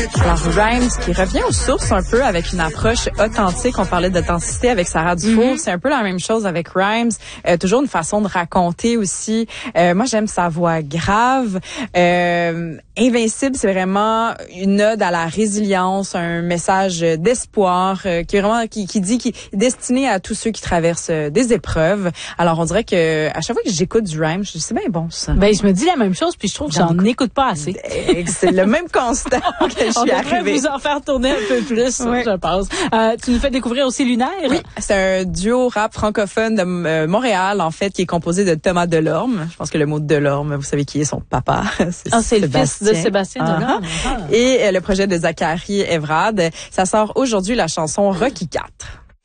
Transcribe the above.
Alors, Rhymes qui revient aux sources un peu avec une approche authentique. On parlait d'authenticité avec Sarah Dufour. C'est un peu la même chose avec Rhymes. Toujours une façon de raconter aussi. Moi, j'aime sa voix grave. Invincible, c'est vraiment une ode à la résilience, un message d'espoir qui est vraiment qui est destiné à tous ceux qui traversent des épreuves. Alors, on dirait que à chaque fois que j'écoute du Rhymes, je dis c'est bien bon ça. Ben, je me dis la même chose, puis je trouve que j'en écoute pas assez. C'est le même constat que je suis arrivée. On devrait vous en faire tourner un peu plus, oui. je pense. Tu nous fais découvrir aussi Lunaire. Oui, c'est un duo rap francophone de Montréal, en fait, qui est composé de Thomas Delorme. Je pense que le mot Delorme, vous savez qui est son papa. C'est le fils de Sébastien Delorme. Et le projet de Zachary Evrard. Ça sort aujourd'hui, la chanson Rocky 4.